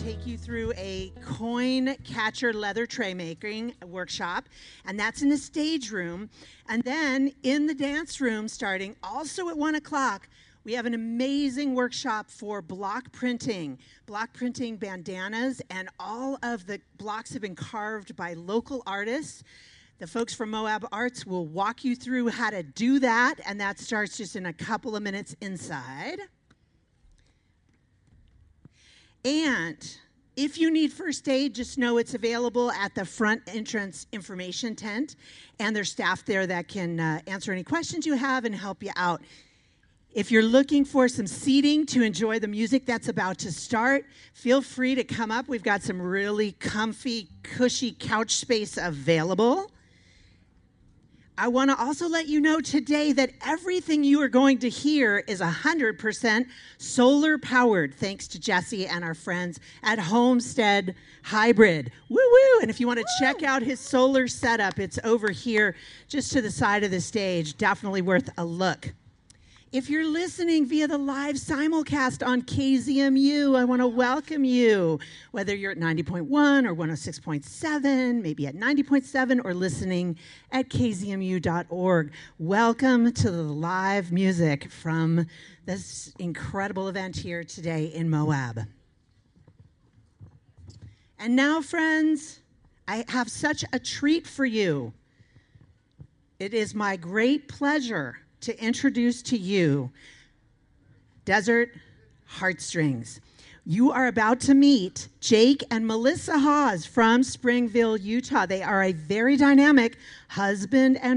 take you through a coin catcher leather tray making workshop, and that's in the stage room. And then in the dance room, starting also at 1 o'clock, we have an amazing workshop for block printing bandanas, and all of the blocks have been carved by local artists. The folks from Moab Arts will walk you through how to do that, and that starts just in a couple of minutes inside. And if you need first aid, just know it's available at the front entrance information tent, and there's staff there that can answer any questions you have and help you out. If you're looking for some seating to enjoy the music that's about to start, feel free to come up. We've got some really comfy, cushy couch space available. I want to also let you know today that everything you are going to hear is 100% solar powered, thanks to Jesse and our friends at Homestead Hybrid. Woo woo! And if you want to check out his solar setup, it's over here just to the side of the stage. Definitely worth a look. If you're listening via the live simulcast on KZMU, I want to welcome you, whether you're at 90.1 or 106.7, maybe at 90.7, or listening at kzmu.org. Welcome to the live music from this incredible event here today in Moab. And now, friends, I have such a treat for you. It is my great pleasure to introduce to you Desert Heartstrings. You are about to meet Jake and Melissa Hawes from Springville, Utah. They are a very dynamic husband and